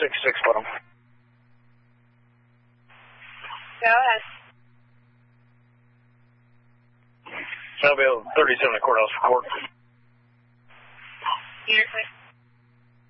6 with them. Go ahead. That'll be 37 at courthouse for court. You're clear.